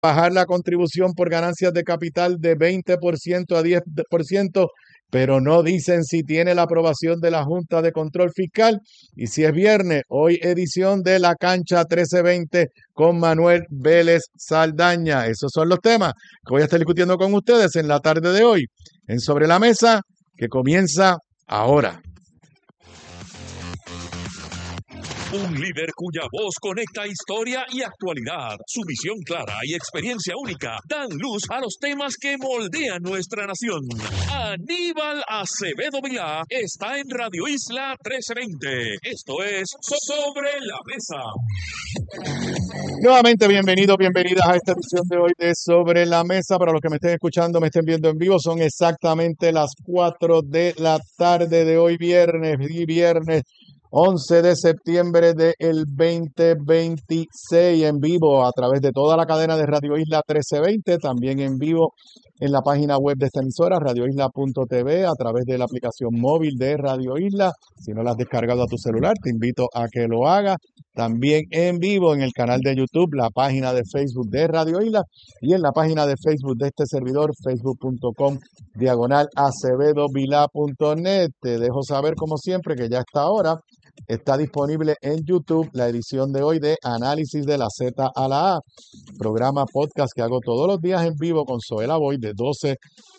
bajar la contribución por ganancias de capital de 20% a 10%, pero no dicen si tiene la aprobación de la Junta de Control Fiscal. Y si es viernes, hoy edición de La Cancha 1320 con Manuel Vélez Saldaña. Esos son los temas que voy a estar discutiendo con ustedes en la tarde de hoy en Sobre la Mesa, que comienza ahora. Un líder cuya voz conecta historia y actualidad. Su visión clara y experiencia única dan luz a los temas que moldean nuestra nación. Aníbal Acevedo Vilá está en Radio Isla 1320. Esto es Sobre la Mesa. Nuevamente, bienvenidas a esta edición de hoy de Sobre la Mesa. Para los que me estén escuchando, me estén viendo en vivo, son exactamente las 4 de la tarde de hoy, viernes 11 de septiembre del 2026, en vivo a través de toda la cadena de Radio Isla 1320, también en vivo en la página web de esta emisora, radioisla.tv, a través de la aplicación móvil de Radio Isla. Si no la has descargado a tu celular, te invito a que lo hagas. También en vivo en el canal de YouTube, la página de Facebook de Radio Isla y en la página de Facebook de este servidor, facebook.com/acevedovila.net. Te dejo saber, como siempre, que ya a esta hora está disponible en YouTube la edición de hoy de Análisis de la Z a la A, programa podcast que hago todos los días en vivo con Zoela Boy de 12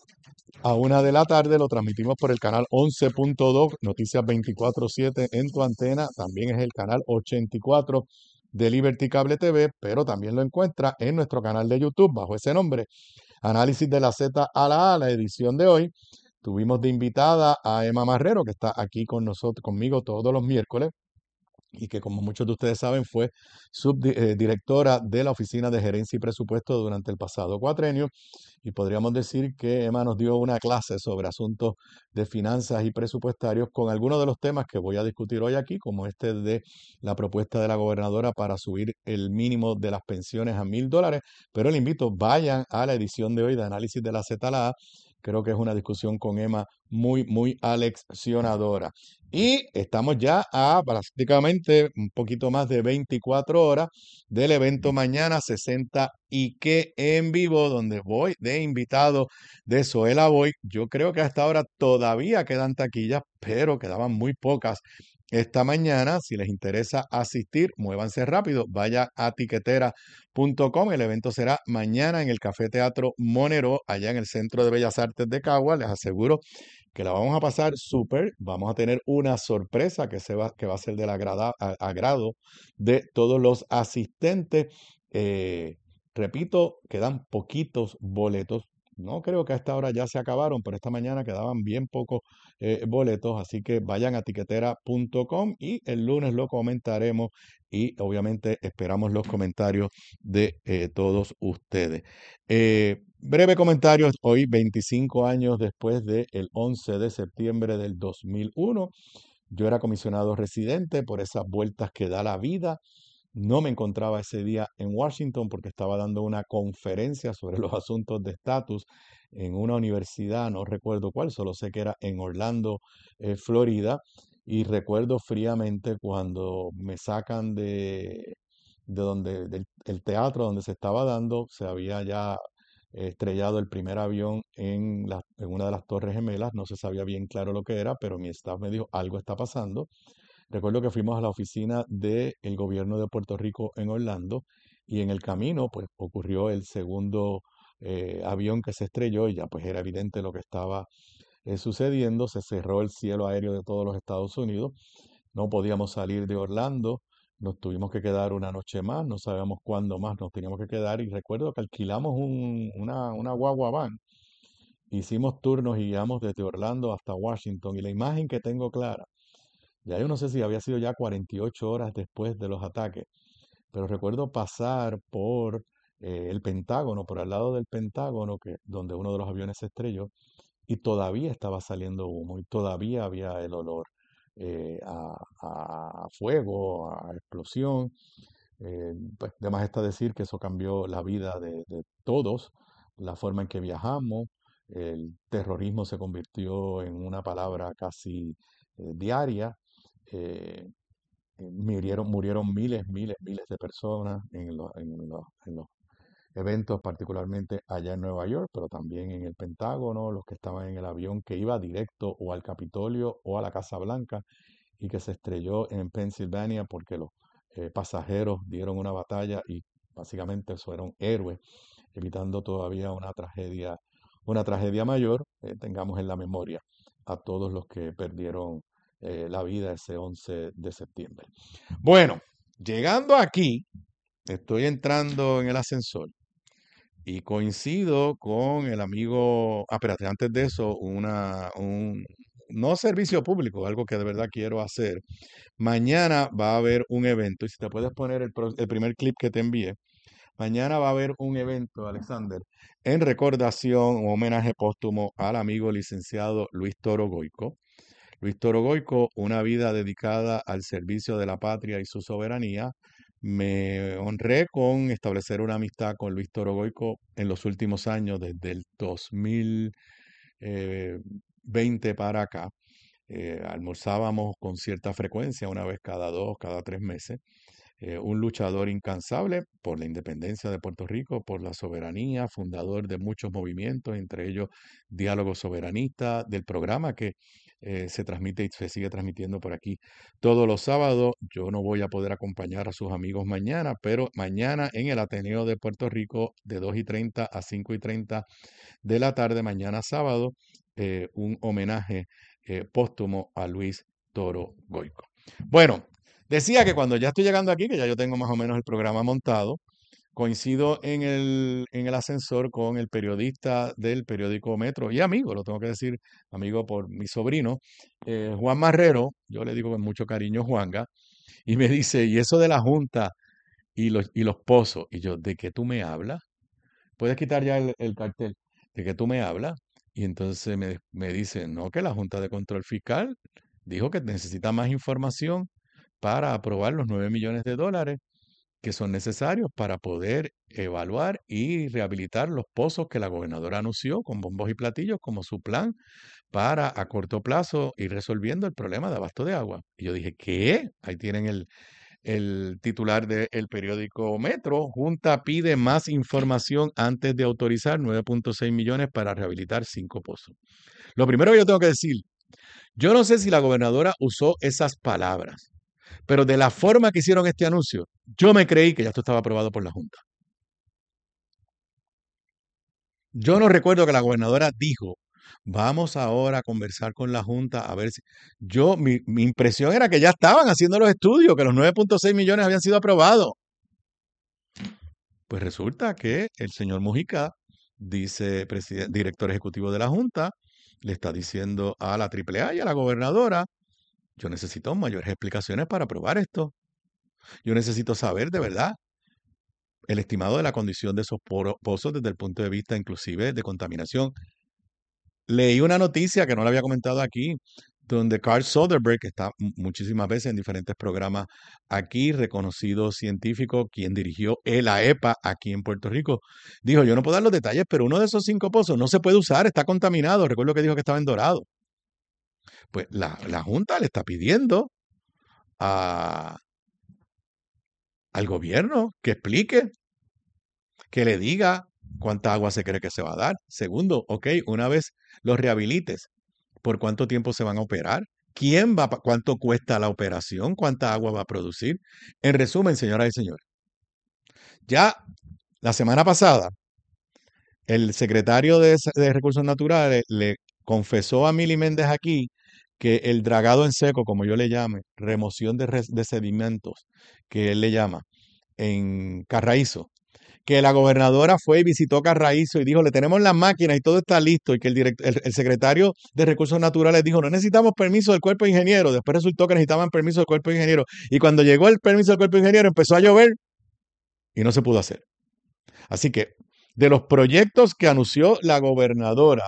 a 1 de la tarde. Lo transmitimos por el canal 11.2, Noticias 24/7 en tu antena. También es el canal 84 de Liberty Cable TV, pero también lo encuentra en nuestro canal de YouTube bajo ese nombre, Análisis de la Z a la A. La edición de hoy tuvimos de invitada a Emma Marrero, que está aquí con nosotros, conmigo todos los miércoles, y que, como muchos de ustedes saben, fue subdirectora de la Oficina de Gerencia y Presupuesto durante el pasado cuatrenio. Y podríamos decir que Emma nos dio una clase sobre asuntos de finanzas y presupuestarios con algunos de los temas que voy a discutir hoy aquí, como este de la propuesta de la gobernadora para subir el mínimo de las pensiones a $1,000. Pero le invito, vayan a la edición de hoy de Análisis de la Z a la A. Creo que es una discusión con Emma muy aleccionadora. Y estamos ya a prácticamente un poquito más de 24 horas del evento mañana 60 y que en vivo, donde voy de invitado de Zoela Boy. Yo creo que hasta ahora todavía quedan taquillas, pero quedaban muy pocas esta mañana. Si les interesa asistir, muévanse rápido, vaya a tiquetera.com. El evento será mañana en el Café Teatro Monero, allá en el Centro de Bellas Artes de Cagua. Les aseguro que la vamos a pasar súper. Vamos a tener una sorpresa que va a ser del agrado de todos los asistentes. Eh, Repito, quedan poquitos boletos. No creo que a esta hora ya se acabaron, pero esta mañana quedaban bien pocos boletos, así que vayan a tiquetera.com y el lunes lo comentaremos y obviamente esperamos los comentarios de todos ustedes. Breve comentario, hoy 25 años después del 11 de septiembre del 2001, yo era comisionado residente por esas vueltas que da la vida. No me encontraba ese día en Washington porque estaba dando una conferencia sobre los asuntos de estatus en una universidad, no recuerdo cuál, solo sé que era en Orlando, Florida, y recuerdo fríamente cuando me sacan de donde, del el teatro donde se estaba dando. Se había ya estrellado el primer avión en una de las Torres Gemelas. No se sabía bien claro lo que era, pero mi staff me dijo, algo está pasando. Recuerdo que fuimos a la oficina del gobierno de Puerto Rico en Orlando y en el camino pues ocurrió el segundo avión que se estrelló y ya pues era evidente lo que estaba sucediendo. Se cerró el cielo aéreo de todos los Estados Unidos. No podíamos salir de Orlando. Nos tuvimos que quedar una noche más. No sabíamos cuándo más nos teníamos que quedar. Y recuerdo que alquilamos una guagua van. Hicimos turnos y guiamos desde Orlando hasta Washington. Y la imagen que tengo clara, ya yo no sé si había sido ya 48 horas después de los ataques, pero recuerdo pasar por el Pentágono, por al lado del Pentágono, donde uno de los aviones se estrelló, y todavía estaba saliendo humo y todavía había el olor a fuego, a explosión. Pues de más está decir que eso cambió la vida de todos, la forma en que viajamos. El terrorismo se convirtió en una palabra casi diaria. eh, murieron miles de personas en los eventos, particularmente allá en Nueva York, pero también en el Pentágono, los que estaban en el avión que iba directo o al Capitolio o a la Casa Blanca y que se estrelló en Pensilvania porque los pasajeros dieron una batalla y básicamente fueron héroes, evitando todavía una tragedia mayor. Tengamos en la memoria a todos los que perdieron la vida ese 11 de septiembre. Bueno, llegando aquí, estoy entrando en el ascensor y coincido con el amigo, espérate, antes de eso, no servicio público, algo que de verdad quiero hacer. Mañana va a haber un evento, y si te puedes poner el primer clip que te envié, mañana va a haber un evento, Alexander, en recordación o homenaje póstumo al amigo licenciado Luis Toro Goico. Luis Toro Goico, una vida dedicada al servicio de la patria y su soberanía. Me honré con establecer una amistad con Luis Toro Goico en los últimos años, desde el 2020 para acá. Almorzábamos con cierta frecuencia, una vez cada 2, cada 3 meses. Un luchador incansable por la independencia de Puerto Rico, por la soberanía, fundador de muchos movimientos, entre ellos Diálogo Soberanista, del programa que se transmite y se sigue transmitiendo por aquí todos los sábados. Yo no voy a poder acompañar a sus amigos mañana, pero mañana en el Ateneo de Puerto Rico de 2:30 a 5:30 de la tarde, mañana sábado, un homenaje póstumo a Luis Toro Goico. Bueno, decía que cuando ya estoy llegando aquí, que ya yo tengo más o menos el programa montado, coincido en el ascensor con el periodista del periódico Metro y amigo, lo tengo que decir, amigo por mi sobrino, Juan Marrero, yo le digo con mucho cariño Juanga, y me dice, ¿y eso de la Junta y los pozos? Y yo, ¿de qué tú me hablas? Puedes quitar ya el cartel. ¿De qué tú me hablas? Y entonces me dice, no, que la Junta de Control Fiscal dijo que necesita más información para aprobar los 9 millones de dólares que son necesarios para poder evaluar y rehabilitar los pozos que la gobernadora anunció con bombos y platillos como su plan para a corto plazo ir resolviendo el problema de abasto de agua. Y yo dije, ¿qué? Ahí tienen el titular del periódico Metro. Junta pide más información antes de autorizar 9.6 millones para rehabilitar 5 pozos. Lo primero que yo tengo que decir, yo no sé si la gobernadora usó esas palabras, pero de la forma que hicieron este anuncio, yo me creí que ya esto estaba aprobado por la Junta. Yo no recuerdo que la gobernadora dijo, vamos ahora a conversar con la Junta a ver si... mi impresión era que ya estaban haciendo los estudios, que los 9.6 millones habían sido aprobados. Pues resulta que el señor Mujica, dice director ejecutivo de la Junta, le está diciendo a la AAA y a la gobernadora, yo necesito mayores explicaciones para aprobar esto. Yo necesito saber de verdad el estimado de la condición de esos pozos desde el punto de vista inclusive de contaminación. Leí una noticia que no la había comentado aquí, donde Carl Soderberg, que está muchísimas veces en diferentes programas aquí, reconocido científico, quien dirigió la EPA aquí en Puerto Rico, dijo, yo no puedo dar los detalles, pero uno de esos 5 pozos no se puede usar, está contaminado. Recuerdo que dijo que estaba en Dorado. Pues la Junta le está pidiendo a, al gobierno que explique, que le diga cuánta agua se cree que se va a dar. Segundo, ok, una vez los rehabilites, ¿por cuánto tiempo se van a operar? ¿Cuánto cuesta la operación? ¿Cuánta agua va a producir? En resumen, señoras y señores, ya la semana pasada, el secretario de Recursos Naturales le confesó a Mili Méndez aquí que el dragado en seco, como yo le llame, remoción de sedimentos, que él le llama, en Carraízo, que la gobernadora fue y visitó Carraízo y dijo, le tenemos las máquinas y todo está listo, y que el secretario de Recursos Naturales dijo, no necesitamos permiso del cuerpo de ingeniero. Después resultó que necesitaban permiso del cuerpo de ingeniero. Y cuando llegó el permiso del cuerpo de ingeniero, empezó a llover y no se pudo hacer. Así que, de los proyectos que anunció la gobernadora,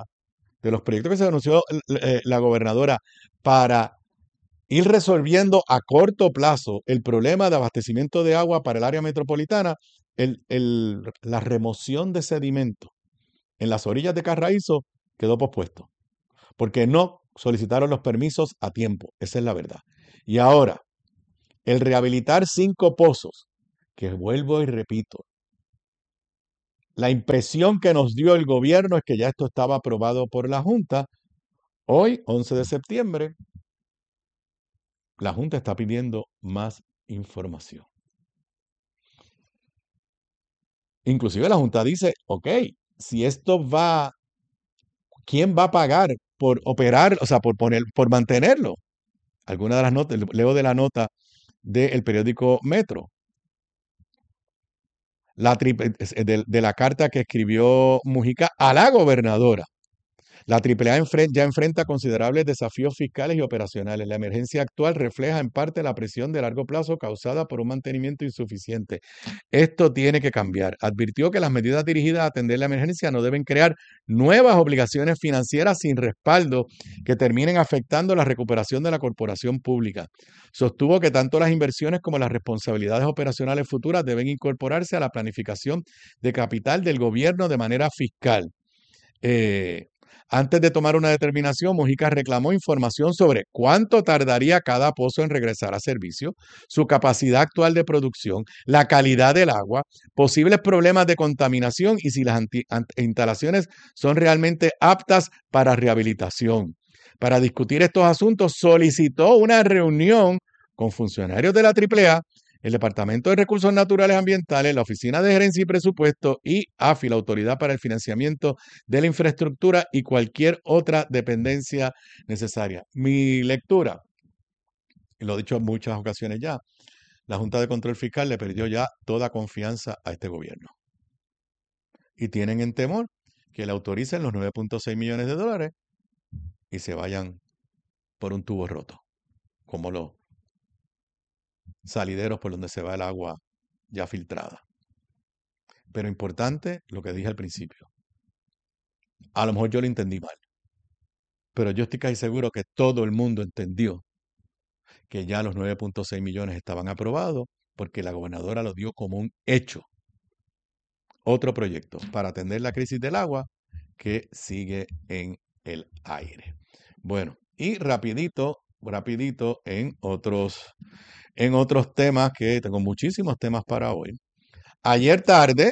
para ir resolviendo a corto plazo el problema de abastecimiento de agua para el área metropolitana, la remoción de sedimentos en las orillas de Carraízo quedó pospuesto, porque no solicitaron los permisos a tiempo, esa es la verdad. Y ahora, el rehabilitar 5 pozos, que vuelvo y repito, La impresión que nos dio el gobierno es que ya esto estaba aprobado por la Junta. Hoy, 11 de septiembre, la Junta está pidiendo más información. Inclusive la Junta dice, ok, si esto va, ¿quién va a pagar por operar, o sea, por mantenerlo? Alguna de las notas, leo de la nota del periódico Metro, de la carta que escribió Mujica a la gobernadora. La AAA ya enfrenta considerables desafíos fiscales y operacionales. La emergencia actual refleja en parte la presión de largo plazo causada por un mantenimiento insuficiente. Esto tiene que cambiar. Advirtió que las medidas dirigidas a atender la emergencia no deben crear nuevas obligaciones financieras sin respaldo que terminen afectando la recuperación de la corporación pública. Sostuvo que tanto las inversiones como las responsabilidades operacionales futuras deben incorporarse a la planificación de capital del gobierno de manera fiscal. Antes de tomar una determinación, Mujica reclamó información sobre cuánto tardaría cada pozo en regresar a servicio, su capacidad actual de producción, la calidad del agua, posibles problemas de contaminación y si las instalaciones son realmente aptas para rehabilitación. Para discutir estos asuntos, solicitó una reunión con funcionarios de la AAA, el Departamento de Recursos Naturales Ambientales, la Oficina de Gerencia y Presupuesto y AFI, la Autoridad para el Financiamiento de la Infraestructura y cualquier otra dependencia necesaria. Mi lectura, y lo he dicho en muchas ocasiones ya, la Junta de Control Fiscal le perdió ya toda confianza a este gobierno. Y tienen en temor que le autoricen los 9.6 millones de dólares y se vayan por un tubo roto, como los salideros por donde se va el agua ya filtrada. Pero importante lo que dije al principio. A lo mejor yo lo entendí mal, pero yo estoy casi seguro que todo el mundo entendió que ya los 9.6 millones estaban aprobados porque la gobernadora lo dio como un hecho. Otro proyecto para atender la crisis del agua que sigue en el aire. Bueno, y rapidito en otros temas, que tengo muchísimos temas para hoy. Ayer tarde,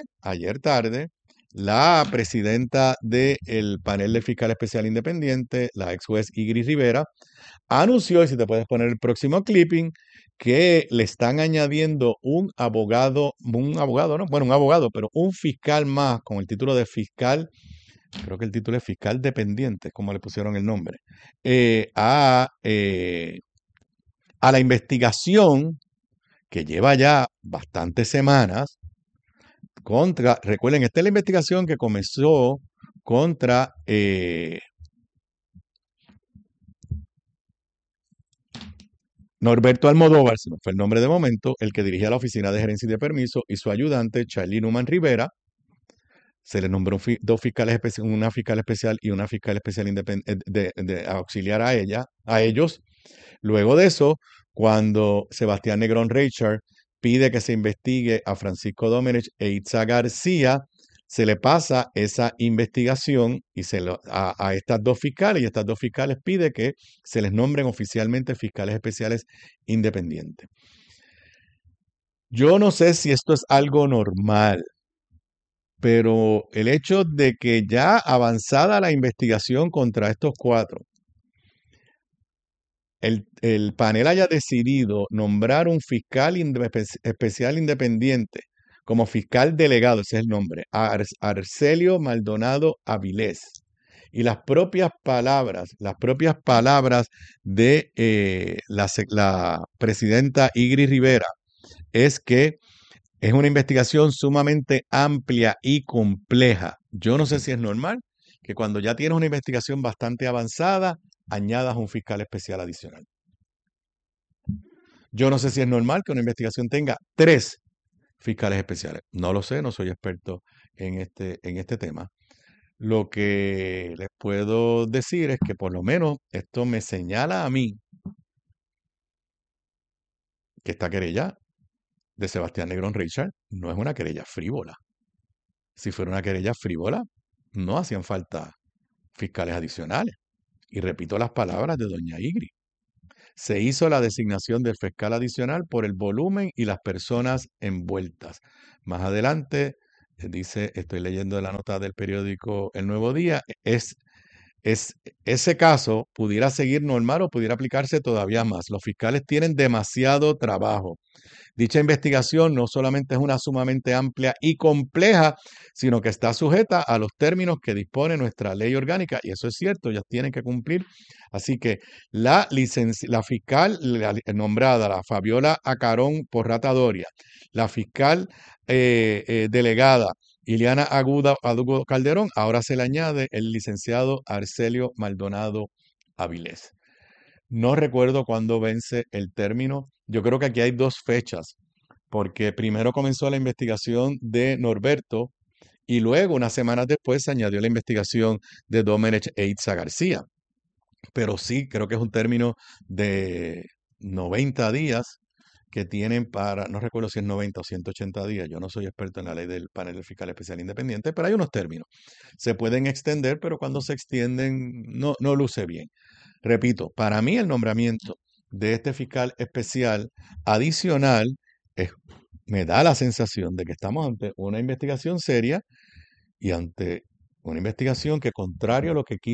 la presidenta del panel de fiscal especial independiente, la ex juez Igris Rivera, anunció, y si te puedes poner el próximo clipping, que le están añadiendo un abogado, ¿no? Bueno, un abogado, pero un fiscal más con el título de fiscal, creo que el título es fiscal dependiente, como le pusieron el nombre, a la investigación que lleva ya bastantes semanas recuerden, esta es la investigación que comenzó contra Norberto Almodóvar, si no fue el nombre de momento, el que dirigía la Oficina de Gerencia y de Permiso, y su ayudante, Charlie Numan Rivera. Se les nombró dos fiscales especiales, una fiscal especial y una fiscal especial de auxiliar a ellos. Luego de eso, cuando Sebastián Negrón Reichard pide que se investigue a Francisco Domenech e Itza García, se le pasa esa investigación y a estas dos fiscales, y estas dos fiscales pide que se les nombren oficialmente fiscales especiales independientes. Yo no sé si esto es algo normal, pero el hecho de que ya avanzada la investigación contra estos cuatro, el panel haya decidido nombrar un fiscal especial independiente como fiscal delegado, ese es el nombre, Arcelio Maldonado Avilés. Y las propias palabras de la presidenta Igris Rivera es que es una investigación sumamente amplia y compleja. Yo no sé si es normal que cuando ya tienes una investigación bastante avanzada, añadas un fiscal especial adicional. Yo no sé si es normal que una investigación tenga 3 fiscales especiales. No lo sé, no soy experto en este tema. Lo que les puedo decir es que por lo menos esto me señala a mí que esta querella de Sebastián Negrón Richard no es una querella frívola. Si fuera una querella frívola, no hacían falta fiscales adicionales. Y repito las palabras de doña Igri. Se hizo la designación del fiscal adicional por el volumen y las personas envueltas. Más adelante dice, estoy leyendo la nota del periódico El Nuevo Día, es ese caso pudiera seguir normal o pudiera aplicarse todavía más. Los fiscales tienen demasiado trabajo. Dicha investigación no solamente es una sumamente amplia y compleja, sino que está sujeta a los términos que dispone nuestra ley orgánica, y eso es cierto, ellas tienen que cumplir. Así que la fiscal nombrada, la Fabiola Acarón Porrata Doria, la fiscal delegada Ileana Agudo Calderón, ahora se le añade el licenciado Arcelio Maldonado Avilés. No recuerdo cuándo vence el término. Yo creo que aquí hay dos fechas, porque primero comenzó la investigación de Norberto y luego, unas semanas después, se añadió la investigación de Domenech e Itza García. Pero sí, creo que es un término de 90 días que tienen para, no recuerdo si es 90 o 180 días, yo no soy experto en la ley del panel fiscal especial independiente, pero hay unos términos. Se pueden extender, pero cuando se extienden no luce bien. Repito, para mí el nombramiento de este fiscal especial adicional me da la sensación de que estamos ante una investigación seria y ante una investigación que, contrario a lo que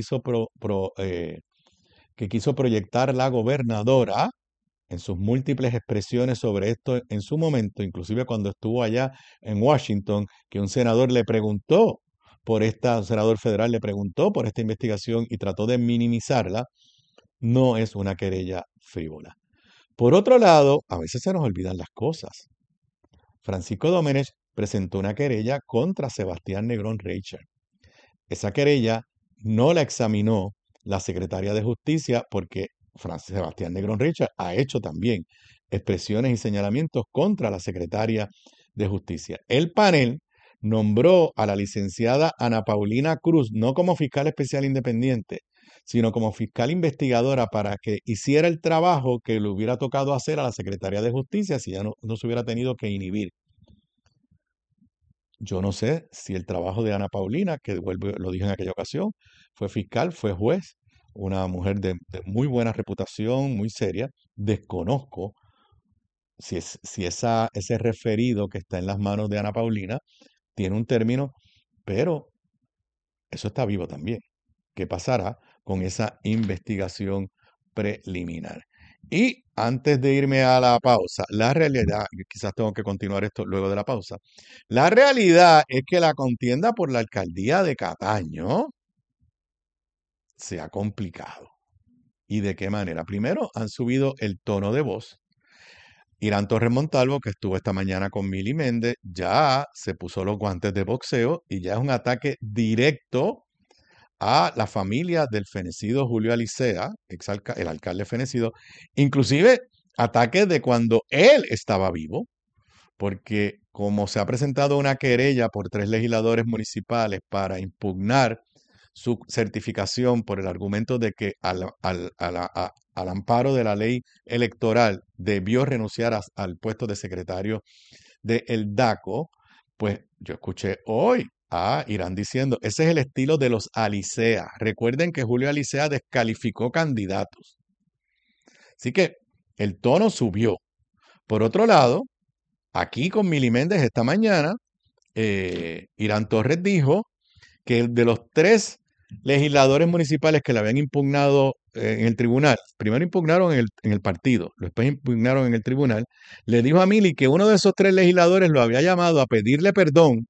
quiso proyectar la gobernadora en sus múltiples expresiones sobre esto en su momento, inclusive cuando estuvo allá en Washington, que un senador un senador federal le preguntó por esta investigación y trató de minimizarla, no es una querella frívola. Por otro lado, a veces se nos olvidan las cosas. Francisco Domenech presentó una querella contra Sebastián Negrón Reicher. Esa querella no la examinó la secretaria de Justicia porque Sebastián Negrón Reicher ha hecho también expresiones y señalamientos contra la secretaria de Justicia. El panel nombró a la licenciada Ana Paulina Cruz no como fiscal especial independiente, sino como fiscal investigadora para que hiciera el trabajo que le hubiera tocado hacer a la secretaria de Justicia si ya no se hubiera tenido que inhibir. Yo no sé si el trabajo de Ana Paulina, que lo dije en aquella ocasión, fue fiscal, fue juez, una mujer de muy buena reputación, muy seria. Desconozco si ese referido que está en las manos de Ana Paulina tiene un término, pero eso está vivo también. ¿Qué pasará con esa investigación preliminar? Y antes de irme a la pausa, la realidad, quizás tengo que continuar esto luego de la pausa, la realidad es que la contienda por la alcaldía de Cataño se ha complicado. ¿Y de qué manera? Primero, han subido el tono de voz. Irán Torres Montalvo, que estuvo esta mañana con Mili Méndez, ya se puso los guantes de boxeo y ya es un ataque directo a la familia del fenecido Julio Alicea, el alcalde fenecido, inclusive ataques de cuando él estaba vivo, porque como se ha presentado una querella por 3 legisladores municipales para impugnar su certificación por el argumento de que al amparo de la ley electoral debió renunciar al puesto de secretario del DACO, pues yo escuché hoy a Irán diciendo, ese es el estilo de los Alicea. Recuerden que Julio Alicea descalificó candidatos. Así que el tono subió. Por otro lado, aquí con Mili Méndez esta mañana, Irán Torres dijo que de los 3 legisladores municipales que le habían impugnado en el tribunal, primero impugnaron en el partido, después impugnaron en el tribunal, le dijo a Mili que uno de esos 3 legisladores lo había llamado a pedirle perdón,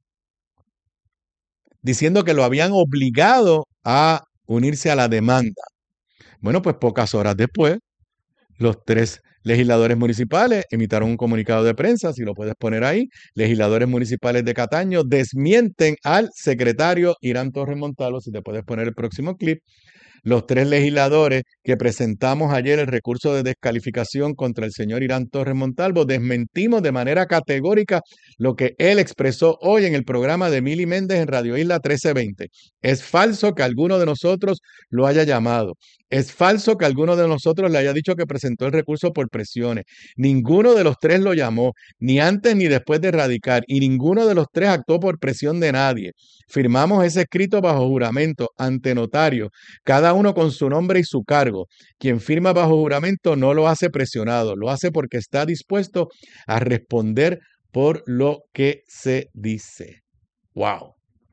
diciendo que lo habían obligado a unirse a la demanda. Bueno, pues pocas horas después, los 3 legisladores municipales emitaron un comunicado de prensa, si lo puedes poner ahí. Legisladores municipales de Cataño desmienten al secretario Irán Torres Montalvo, si te puedes poner el próximo clip. Los 3 legisladores que presentamos ayer el recurso de descalificación contra el señor Irán Torres Montalvo, desmentimos de manera categórica lo que él expresó hoy en el programa de Mili Méndez en Radio Isla 1320. Es falso que alguno de nosotros lo haya llamado. Es falso que alguno de nosotros le haya dicho que presentó el recurso por presiones. Ninguno de los 3 lo llamó, ni antes ni después de radicar, y ninguno de los 3 actuó por presión de nadie. Firmamos ese escrito bajo juramento ante notario, cada uno con su nombre y su cargo. Quien firma bajo juramento no lo hace presionado, lo hace porque está dispuesto a responder por lo que se dice. ¡Wow!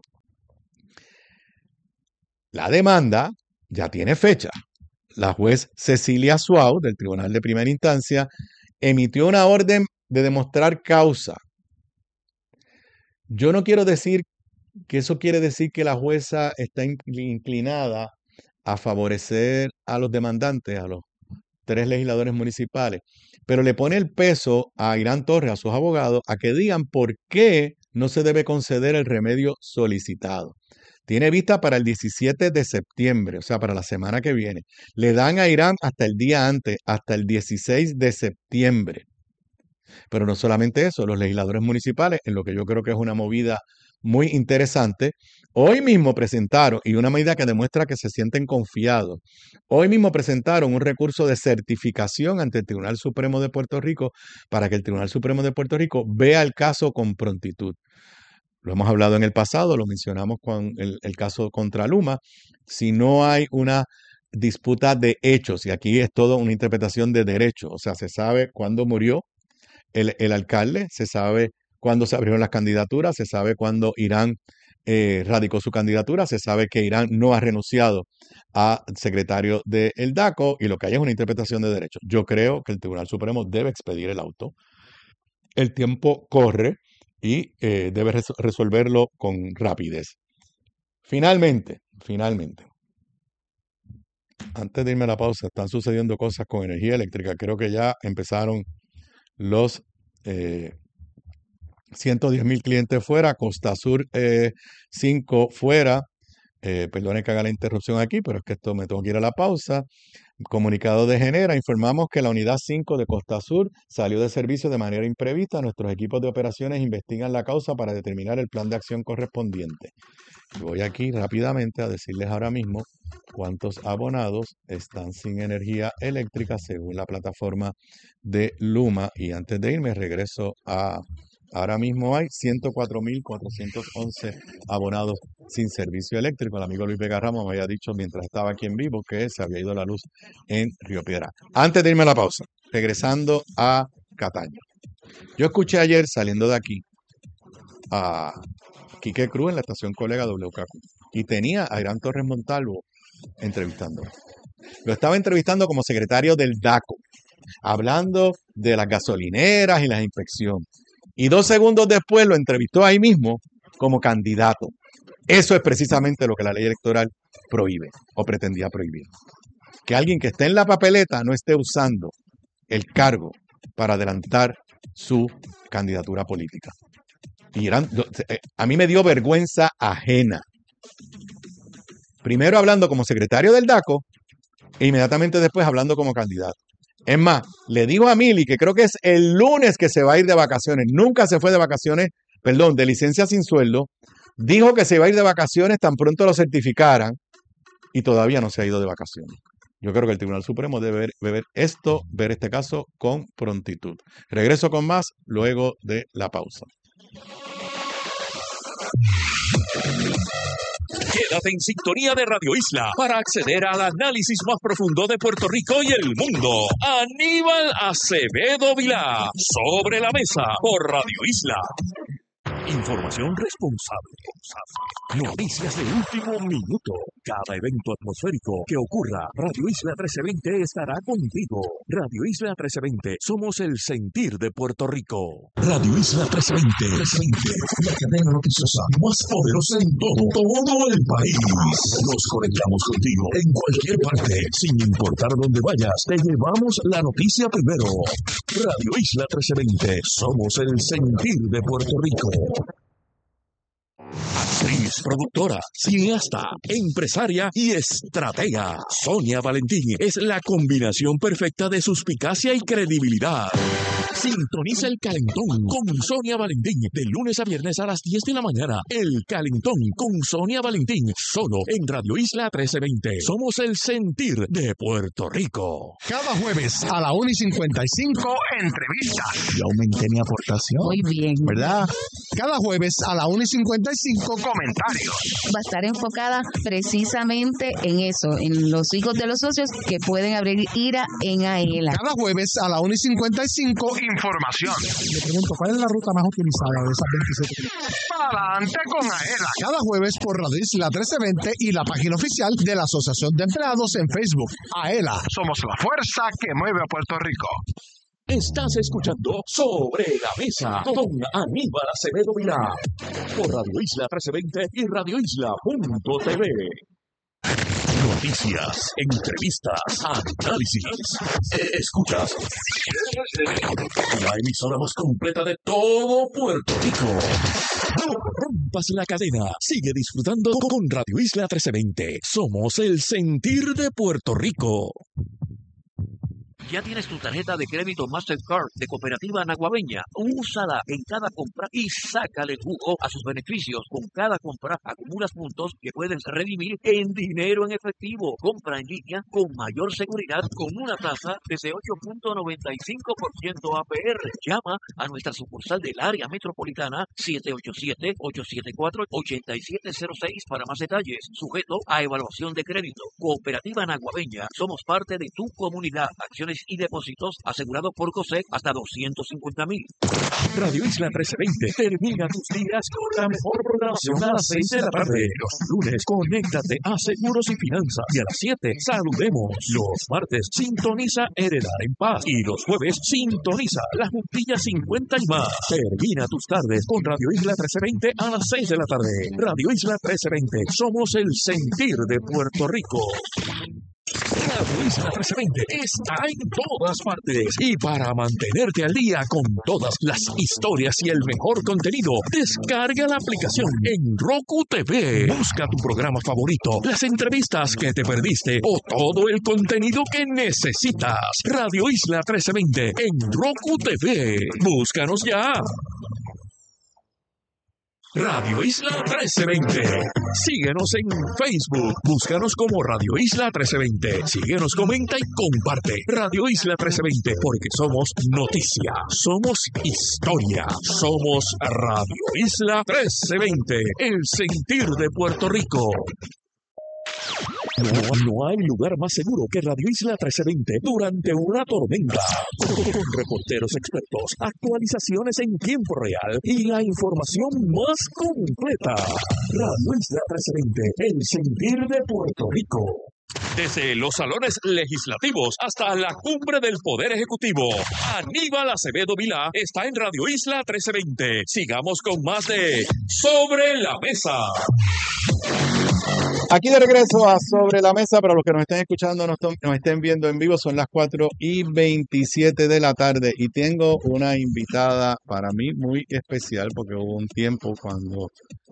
La demanda ya tiene fecha. La juez Cecilia Suau, del Tribunal de Primera Instancia, emitió una orden de demostrar causa. Yo no quiero decir que eso quiere decir que la jueza está inclinada a favorecer a los demandantes, a los 3 legisladores municipales, pero le pone el peso a Irán Torres, a sus abogados, a que digan por qué no se debe conceder el remedio solicitado. Tiene vista para el 17 de septiembre, o sea, para la semana que viene. Le dan a Irán hasta el día antes, hasta el 16 de septiembre. Pero no solamente eso, los legisladores municipales, en lo que yo creo que es una movida muy interesante, hoy mismo presentaron, y una medida que demuestra que se sienten confiados, hoy mismo presentaron un recurso de certificación ante el Tribunal Supremo de Puerto Rico para que el Tribunal Supremo de Puerto Rico vea el caso con prontitud. Lo hemos hablado en el pasado, lo mencionamos con el caso contra Luma. Si no hay una disputa de hechos, y aquí es todo una interpretación de derecho, o sea, se sabe cuándo murió el alcalde, se sabe cuándo se abrieron las candidaturas, se sabe cuándo Irán radicó su candidatura, se sabe que Irán no ha renunciado a secretario del DACO y lo que hay es una interpretación de derecho. Yo creo que el Tribunal Supremo debe expedir el auto. El tiempo corre y debe resolverlo con rapidez. Finalmente, antes de irme a la pausa, están sucediendo cosas con energía eléctrica. Creo que ya empezaron los 110,000 clientes fuera, Costa Sur 5 fuera. Perdone que haga la interrupción aquí, pero es que esto me tengo que ir a la pausa. Comunicado de Genera, informamos que la unidad 5 de Costa Sur salió de servicio de manera imprevista. Nuestros equipos de operaciones investigan la causa para determinar el plan de acción correspondiente. Voy aquí rápidamente a decirles ahora mismo cuántos abonados están sin energía eléctrica según la plataforma de Luma. Y antes de irme regreso a... Ahora mismo hay 104,411 abonados sin servicio eléctrico. El amigo Luis Vega Ramos me había dicho mientras estaba aquí en vivo que se había ido la luz en Río Piedras. Antes de irme a la pausa, regresando a Cataño. Yo escuché ayer saliendo de aquí a Quique Cruz en la estación Colega WKQ y tenía a Irán Torres Montalvo entrevistándolo. Lo estaba entrevistando como secretario del DACO, hablando de las gasolineras y las inspecciones. Y 2 segundos después lo entrevistó ahí mismo como candidato. Eso es precisamente lo que la ley electoral prohíbe o pretendía prohibir. Que alguien que esté en la papeleta no esté usando el cargo para adelantar su candidatura política. Y a mí me dio vergüenza ajena. Primero hablando como secretario del DACO e inmediatamente después hablando como candidato. Es más, le digo a Mili que creo que es el lunes que se va a ir de vacaciones. Nunca se fue de vacaciones, perdón, de licencia sin sueldo. Dijo que se iba a ir de vacaciones tan pronto lo certificaran y todavía no se ha ido de vacaciones. Yo creo que el Tribunal Supremo debe ver este caso con prontitud. Regreso con más luego de la pausa. Quédate en sintonía de Radio Isla para acceder al análisis más profundo de Puerto Rico y el mundo. Aníbal Acevedo Vilá, Sobre la Mesa, por Radio Isla. Información responsable. Noticias de último minuto. Cada evento atmosférico que ocurra, Radio Isla 1320 estará contigo. Radio Isla 1320, somos el sentir de Puerto Rico. Radio Isla 1320, la cadena noticiosa más poderosa en todo el país. Nos conectamos contigo en cualquier parte, sin importar dónde vayas. Te llevamos la noticia primero. Radio Isla 1320, somos el sentir de Puerto Rico. Actriz, productora, cineasta, empresaria y estratega. Sonia Valentín es la combinación perfecta de suspicacia y credibilidad. Sintoniza El Calentón con Sonia Valentín de lunes a viernes a las 10 de la mañana. El Calentón con Sonia Valentín, solo en Radio Isla 1320. Somos el sentir de Puerto Rico. Cada jueves a la 1:55, entrevista. Yo aumenté mi aportación. Muy bien. ¿Verdad? Cada jueves a la 1:55, comentarios. Va a estar enfocada precisamente en eso, en los hijos de los socios que pueden abrir IRA en AELA. Cada jueves a la 1:55 información. Le pregunto, ¿cuál es la ruta más utilizada de esas 27 kilómetros? Adelante con AELA. Cada jueves por Radio Isla 1320 y la página oficial de la Asociación de Empleados en Facebook. AELA, somos la fuerza que mueve a Puerto Rico. Estás escuchando Sobre la Mesa con Aníbal Acevedo Vilá por Radio Isla 1320 y radioisla.tv. Noticias, entrevistas, análisis. Escuchas la emisora más completa de todo Puerto Rico. No rompas la cadena. Sigue disfrutando con Radio Isla 1320. Somos el sentir de Puerto Rico. ¿Ya tienes tu tarjeta de crédito Mastercard de Cooperativa Naguabeña? Úsala en cada compra y sácale jugo a sus beneficios. Con cada compra acumulas puntos que puedes redimir en dinero en efectivo. Compra en línea con mayor seguridad con una tasa desde 8.95% APR. Llama a nuestra sucursal del área metropolitana 787-874-8706 para más detalles. Sujeto a evaluación de crédito. Cooperativa Naguabeña. Somos parte de tu comunidad. Acciones y depósitos asegurados por COSEC hasta $250,000. Radio Isla 1320 termina tus días con la mejor programación a las 6 de la tarde. Los lunes, conéctate a Seguros y Finanzas. Y a las 7, saludemos. Los martes, sintoniza Heredar en Paz. Y los jueves, sintoniza La Juntilla 50 y más. Termina tus tardes con Radio Isla 1320 a las 6 de la tarde. Radio Isla 1320. Somos el sentir de Puerto Rico. Radio Isla 1320 está en todas partes y para mantenerte al día con todas las historias y el mejor contenido, descarga la aplicación en Roku TV. Busca tu programa favorito, las entrevistas que te perdiste o todo el contenido que necesitas. Radio Isla 1320 en Roku TV. Búscanos ya. Radio Isla 1320. Síguenos en Facebook. Búscanos como Radio Isla 1320. Síguenos, comenta y comparte. Radio Isla 1320, porque somos noticia, somos historia, somos Radio Isla 1320, el sentir de Puerto Rico. No hay lugar más seguro que Radio Isla 1320 durante una tormenta. Con reporteros expertos, actualizaciones en tiempo real y la información más completa. Radio Isla 1320, el sentir de Puerto Rico. Desde los salones legislativos hasta la cumbre del Poder Ejecutivo, Aníbal Acevedo Vilá está en Radio Isla 1320. Sigamos con más de Sobre la Mesa. Aquí de regreso a Sobre la Mesa, para los que nos estén escuchando, nos estén viendo en vivo, son las 4:27 de la tarde y tengo una invitada para mí muy especial porque hubo un tiempo cuando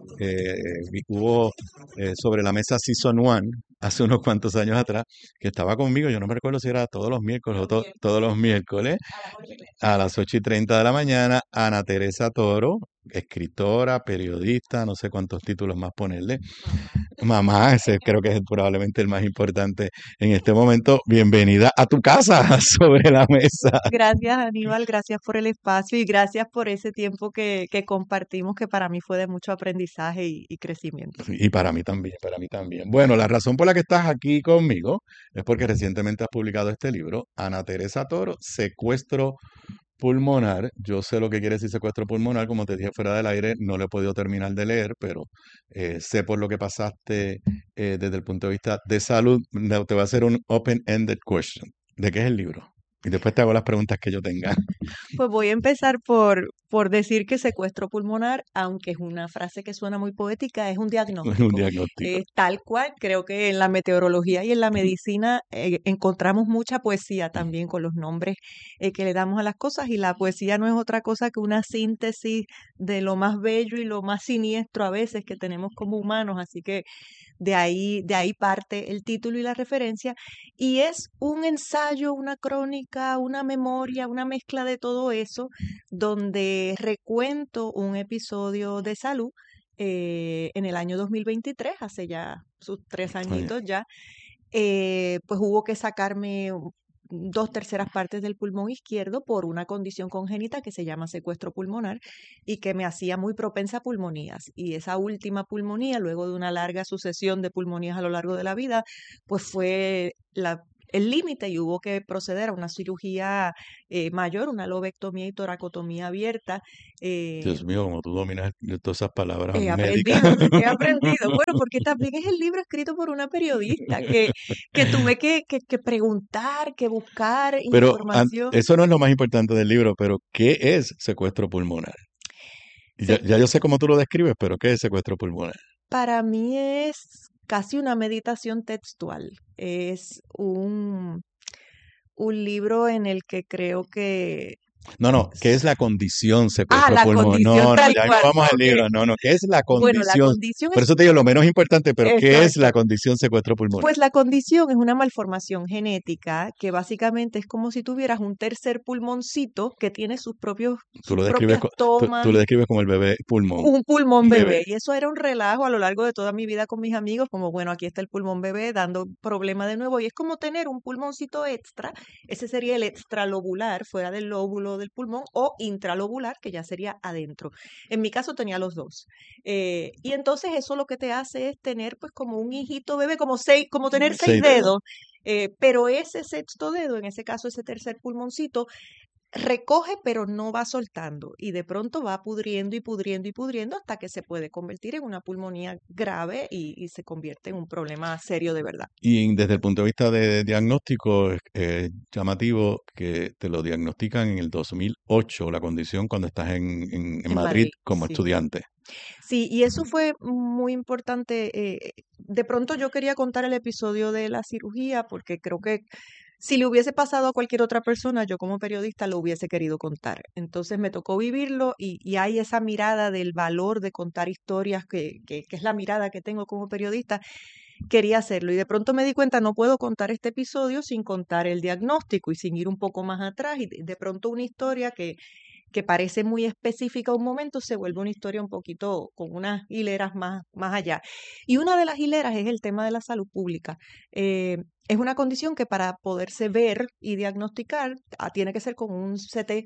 hubo Sobre la Mesa Season 1, hace unos cuantos años atrás, que estaba conmigo, yo no me recuerdo si era todos los miércoles o todos los miércoles, a las 8:30 de la mañana, Ana Teresa Toro, escritora, periodista, no sé cuántos títulos más ponerle. Mamá, ese creo que es probablemente el más importante en este momento. Bienvenida a tu casa, Sobre la Mesa. Gracias, Aníbal, gracias por el espacio y gracias por ese tiempo que compartimos, que para mí fue de mucho aprendizaje y crecimiento. Y para mí también, para mí también. Bueno, la razón por la que estás aquí conmigo es porque recientemente has publicado este libro, Ana Teresa Toro, Secuestro Pulmonar. Yo sé lo que quiere decir secuestro pulmonar, como te dije fuera del aire, no lo he podido terminar de leer, pero sé por lo que pasaste desde el punto de vista de salud. Te voy a hacer un open-ended question. ¿De qué es el libro? Y después te hago las preguntas que yo tenga. Pues voy a empezar por decir que secuestro pulmonar, aunque es una frase que suena muy poética, es un diagnóstico. Un diagnóstico. Tal cual, creo que en la meteorología y en la medicina encontramos mucha poesía también con los nombres que le damos a las cosas, y la poesía no es otra cosa que una síntesis de lo más bello y lo más siniestro a veces que tenemos como humanos, así que de ahí parte el título y la referencia, y es un ensayo, una crónica, una memoria, una mezcla de todo eso, donde recuento un episodio de salud en el año 2023, hace ya sus 3 añitos ya, pues hubo que sacarme 2/3 partes del pulmón izquierdo por una condición congénita que se llama secuestro pulmonar y que me hacía muy propensa a pulmonías. Y esa última pulmonía, luego de una larga sucesión de pulmonías a lo largo de la vida, pues fue el límite y hubo que proceder a una cirugía mayor, una lobectomía y toracotomía abierta. Dios mío, como tú dominas todas esas palabras He médicas. aprendido, he aprendido. Bueno, porque también es el libro escrito por una periodista que tuve que preguntar, que buscar Pero información. eso no es lo más importante del libro, pero ¿qué es secuestro pulmonar? Se- Ya yo sé cómo tú lo describes, pero ¿qué es secuestro pulmonar? para mí es casi una meditación textual. Es un libro en el que creo que... No, ¿qué es la condición Ah, secuestro la pulmonar? condición No, tal ya mismo cual. vamos al Ok. libro. No, ¿qué es la Bueno, la condición? condición Por es... eso te digo lo menos importante, pero ¿qué es la Exacto. condición secuestro pulmonar? Pues la condición es una malformación genética que básicamente es como si tuvieras un tercer pulmoncito que tiene Tú sus lo describes, propias tú tomas, lo describes como el bebé pulmón, un pulmón bebé. bebé. Y eso era un relajo a lo largo de toda mi vida con mis amigos, como bueno, aquí está el pulmón bebé dando problema de nuevo. Y es como tener un pulmoncito extra, ese sería el extralobular, fuera del lóbulo del pulmón, o intralobular, que ya sería adentro. En mi caso tenía los dos. Y entonces eso lo que te hace es tener pues como un hijito bebé, como tener 6 Seis dedos. dedos, pero ese sexto dedo, en ese caso ese tercer pulmoncito, recoge pero no va soltando y de pronto va pudriendo y pudriendo y pudriendo hasta que se puede convertir en una pulmonía grave y se convierte en un problema serio de verdad. Y desde el punto de vista de diagnóstico, es llamativo que te lo diagnostican en el 2008, la condición cuando estás en En Madrid Madrid, como sí. estudiante. Sí, y eso fue muy importante. De pronto yo quería contar el episodio de la cirugía porque creo que si le hubiese pasado a cualquier otra persona, yo como periodista lo hubiese querido contar. Entonces me tocó vivirlo y hay esa mirada del valor de contar historias que es la mirada que tengo como periodista. Quería hacerlo y de pronto me di cuenta, no puedo contar este episodio sin contar el diagnóstico y sin ir un poco más atrás y de pronto una historia que parece muy específica a un momento, se vuelve una historia un poquito con unas hileras más allá. Y una de las hileras es el tema de la salud pública. Es una condición que para poderse ver y diagnosticar tiene que ser con un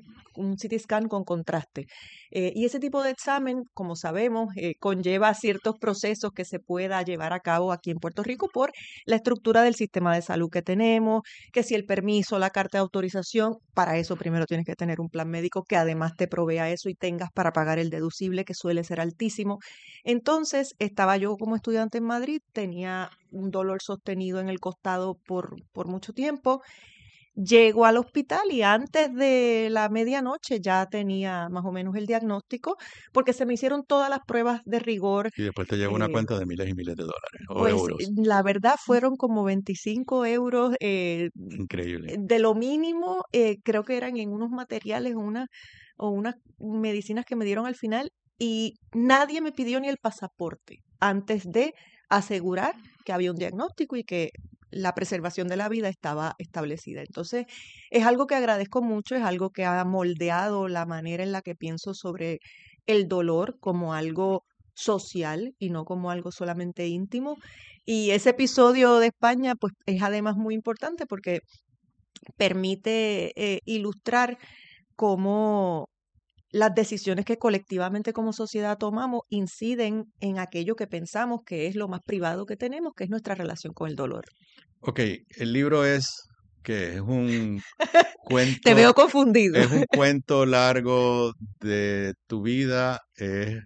CT scan con contraste. Y ese tipo de examen, como sabemos, conlleva ciertos procesos que se pueda llevar a cabo aquí en Puerto Rico por la estructura del sistema de salud que tenemos, que si el permiso, la carta de autorización, para eso primero tienes que tener un plan médico que además te provea eso y tengas para pagar el deducible, que suele ser altísimo. Entonces, estaba yo como estudiante en Madrid, tenía un dolor sostenido en el costado por mucho tiempo. Llego al hospital y antes de la medianoche ya tenía más o menos el diagnóstico, porque se me hicieron todas las pruebas de rigor. Y después te llega una cuenta de miles y miles de dólares o Pues euros. la verdad fueron como 25 euros Increíble. de lo mínimo, creo que eran en unos materiales o unas medicinas que me dieron al final y nadie me pidió ni el pasaporte antes de asegurar que había un diagnóstico y que la preservación de la vida estaba establecida. Entonces, es algo que agradezco mucho, es algo que ha moldeado la manera en la que pienso sobre el dolor como algo social y no como algo solamente íntimo. Y ese episodio de España, pues es además muy importante porque permite ilustrar cómo las decisiones que colectivamente como sociedad tomamos inciden en aquello que pensamos que es lo más privado que tenemos, que es nuestra relación con el dolor. Ok, el libro es un Te veo cuento, confundido. es un cuento largo de tu vida, es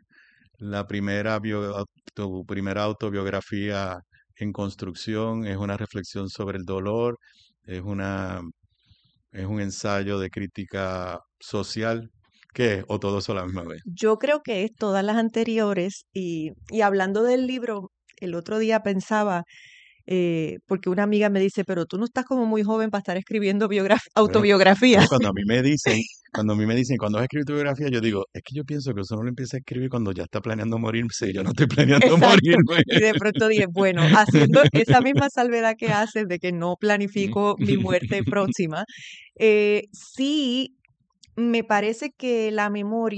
tu primera autobiografía en construcción, es una reflexión sobre el dolor, es es un ensayo de crítica social. ¿Qué es? ¿O todo eso a la misma vez? Yo creo que es todas las anteriores y hablando del libro, el otro día pensaba, porque una amiga me dice, pero tú no estás como muy joven para estar escribiendo Bueno, autobiografía. bueno, cuando a mí me dicen, cuando vas a escribir tu biografía, yo digo, es que yo pienso que eso no lo empieza a escribir cuando ya está planeando morirse, y yo no estoy planeando Exacto. morirme. Y de pronto dije, bueno, haciendo esa misma salvedad que haces de que no planifico mi muerte próxima, sí me parece que la memoria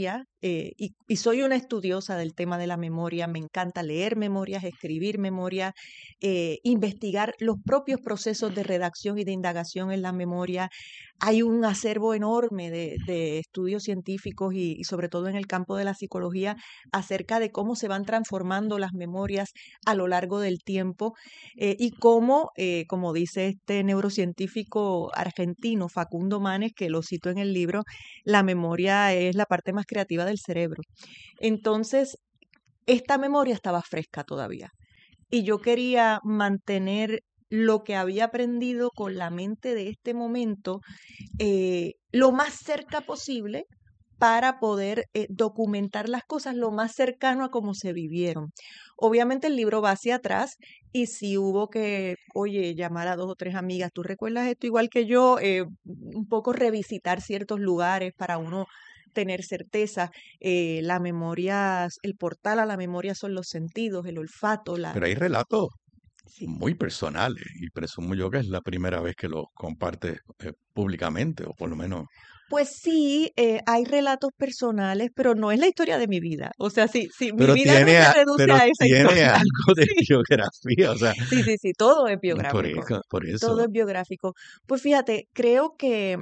y soy una estudiosa del tema de la memoria. Me encanta leer memorias, escribir memorias, investigar los propios procesos de redacción y de indagación en la memoria. Hay un acervo enorme de estudios científicos y sobre todo en el campo de la psicología acerca de cómo se van transformando las memorias a lo largo del tiempo y cómo, como dice este neurocientífico argentino Facundo Manes, que lo cito en el libro, la memoria es la parte más creativa del cerebro. Entonces, esta memoria estaba fresca todavía y yo quería mantener lo que había aprendido con la mente de este momento lo más cerca posible para poder documentar las cosas lo más cercano a cómo se vivieron. Obviamente el libro va hacia atrás y si hubo que, oye, llamar a 2 o 3 amigas, ¿tú recuerdas esto igual que yo? Un poco revisitar ciertos lugares para uno tener certeza. La memoria, el portal a la memoria son los sentidos, el olfato, Pero hay relatos sí. muy personales y presumo yo que es la primera vez que los compartes públicamente, o por lo menos. Pues sí, hay relatos personales, pero no es la historia de mi vida. O sea, sí, mi Pero vida no se reduce pero a esa tiene historia. algo de Sí, biografía, o sea, sí, todo es por biográfico. eso, por Todo eso. es biográfico. Pues fíjate, creo que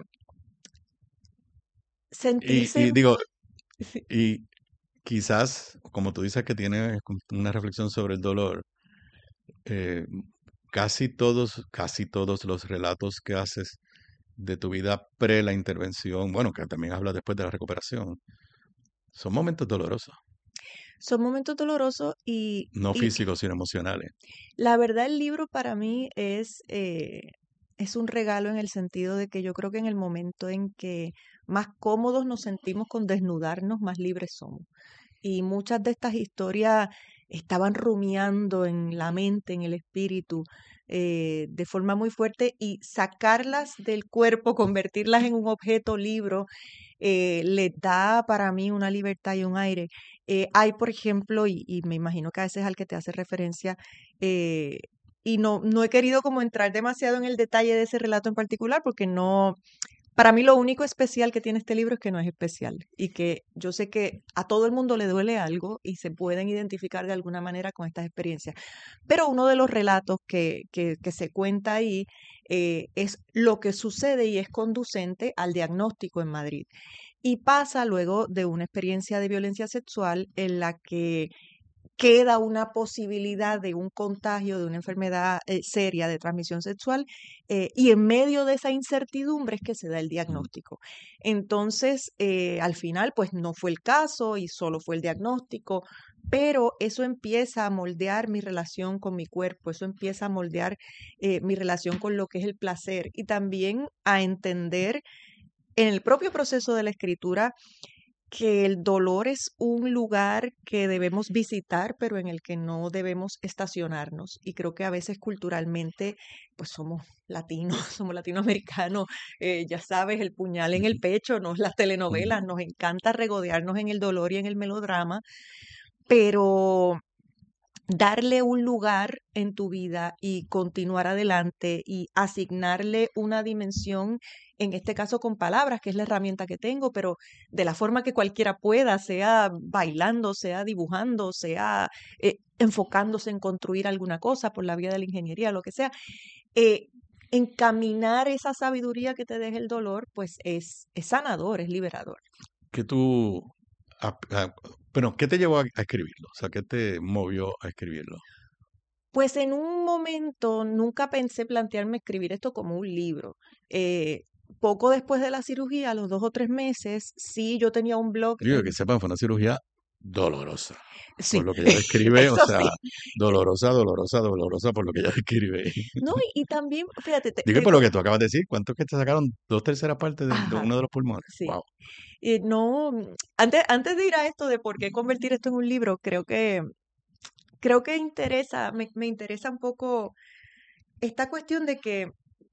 sentirse, Y digo, sí, y quizás, como tú dices que tienes una reflexión sobre el dolor, eh, casi todos los relatos que haces de tu vida pre la intervención, bueno, que también hablas después de la recuperación, son momentos dolorosos, son momentos dolorosos no y físicos, sino emocionales. la verdad el libro para mí es un regalo en el sentido de que yo creo que en el momento en que más cómodos nos sentimos con desnudarnos, más libres somos. Y muchas de estas historias estaban rumiando en la mente, en el espíritu, de forma muy fuerte y sacarlas del cuerpo, convertirlas en un objeto libro, les da para mí una libertad y un aire. Hay, por ejemplo, y me imagino que a veces al que te hace referencia, eh, y no he querido como entrar demasiado en el detalle de ese relato en particular porque no, para mí lo único especial que tiene este libro es que no es especial y que yo sé que a todo el mundo le duele algo y se pueden identificar de alguna manera con estas experiencias. Pero uno de los relatos que se cuenta ahí es lo que sucede y es conducente al diagnóstico en Madrid. Y pasa luego de una experiencia de violencia sexual en la que queda una posibilidad de un contagio de una enfermedad seria de transmisión sexual y en medio de esa incertidumbre es que se da el diagnóstico. Entonces, al final, pues no fue el caso y solo fue el diagnóstico, pero eso empieza a moldear mi relación con mi cuerpo, eso empieza a moldear mi relación con lo que es el placer y también a entender en el propio proceso de la escritura que el dolor es un lugar que debemos visitar, pero en el que no debemos estacionarnos. Y creo que a veces culturalmente, pues somos latinos, somos latinoamericanos, ya sabes, el puñal en el pecho, ¿no? Las telenovelas, nos encanta regodearnos en el dolor y en el melodrama, pero darle un lugar en tu vida y continuar adelante y asignarle una dimensión, en este caso con palabras, que es la herramienta que tengo, pero de la forma que cualquiera pueda, sea bailando, sea dibujando, sea enfocándose en construir alguna cosa por la vía de la ingeniería, lo que sea, eh, encaminar esa sabiduría que te deja el dolor, pues es sanador, es liberador. ¿Qué tú, bueno, qué te llevó a escribirlo? O sea, ¿qué te movió a escribirlo? Pues en un momento nunca pensé plantearme escribir esto como un libro. Eh, Poco después de la cirugía, a los 2 o 3 meses, sí, yo tenía un blog Digo, que sepan, fue una cirugía dolorosa, por sí, lo que ella describe, o eso sea, sí. dolorosa, dolorosa, dolorosa, por lo que ella describe. No, y también, fíjate, Digo, y por lo que tú acabas de decir, ¿cuánto es que te sacaron 2/3 partes de ajá, uno de los pulmones? sí. Wow. No, antes de ir a esto de por qué convertir esto en un libro, creo que me interesa un poco esta cuestión de que